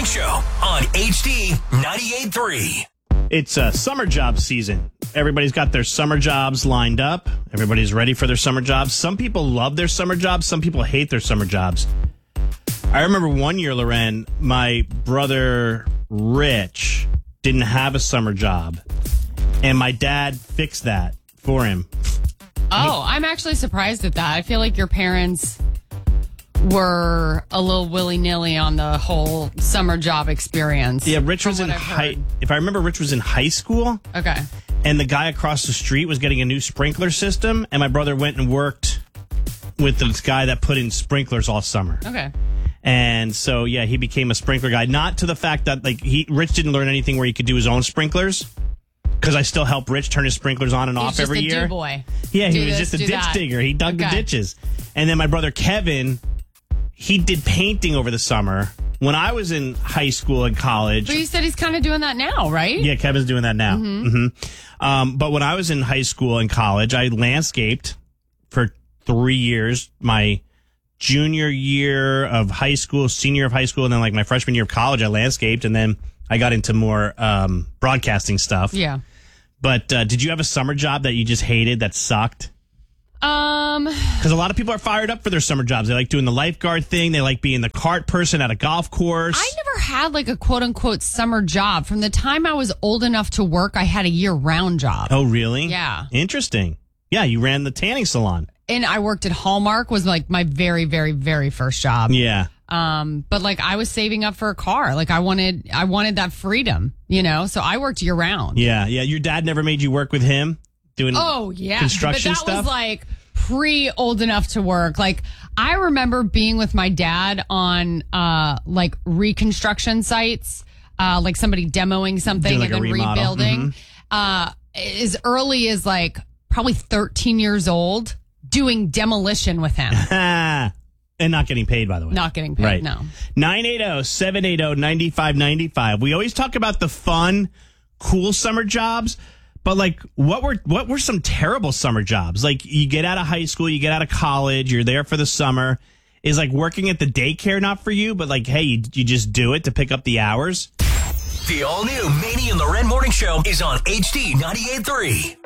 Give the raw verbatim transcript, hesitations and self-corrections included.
Show on H D ninety-eight point three. It's uh, summer job season. Everybody's got their summer jobs lined up. Everybody's ready for their summer jobs. Some people love their summer jobs. Some people hate their summer jobs. I remember one year, Loren, my brother Rich didn't have a summer job, and my dad fixed that for him. Oh, I'm actually surprised at that. I feel like your parents were a little willy-nilly on the whole summer job experience. Yeah, Rich was in I've high. heard. If I remember, Rich was in high school. Okay. And the guy across the street was getting a new sprinkler system, and my brother went and worked with this guy that put in sprinklers all summer. Okay. And so, yeah, he became a sprinkler guy. Not to the fact that, like, he Rich didn't learn anything where he could do his own sprinklers, because I still help Rich turn his sprinklers on and He's off just every a year. do-boy. Yeah, he Do was this, just a do ditch that. digger. He dug Okay. the ditches. And then my brother Kevin, he did painting over the summer. When I was in high school and college. But you said he's kind of doing that now, right? Yeah, Kevin's doing that now. Mm-hmm. Mm-hmm. Um, but when I was in high school and college, I landscaped for three years. My junior year of high school, senior year of high school, and then like my freshman year of college, I landscaped, and then I got into more um, broadcasting stuff. Yeah. But uh, did you have a summer job that you just hated, that sucked? Um, Because a lot of people are fired up for their summer jobs. They like doing the lifeguard thing. They like being the cart person at a golf course. I never had like a quote unquote summer job. From the time I was old enough to work, I had a year round job. Oh, really? Yeah. Interesting. Yeah, you ran the tanning salon. And I worked at Hallmark, was like my very, very, very first job. Yeah. Um, but like I was saving up for a car. Like I wanted, I wanted that freedom, you know? So I worked year round. Yeah, yeah. Your dad never made you work with him doing Oh yeah. construction but that stuff? was like pre old enough to work. Like I remember being with my dad on, uh, like reconstruction sites, uh, like somebody demoing something Doing, like, and a then remodel. rebuilding, uh, as early as like probably thirteen years old doing demolition with him. and not getting paid, by the way. Not getting paid. Right. No. nine eight zero, seven eight zero, nine five nine five. We always talk about the fun, cool summer jobs, but like what were what were some terrible summer jobs? Like you get out of high school, you get out of college, you're there for the summer. Is like working at the daycare not for you, but like, hey, you, you just do it to pick up the hours? The all-new Manny and Loren Morning Show is on H D ninety-eight point three.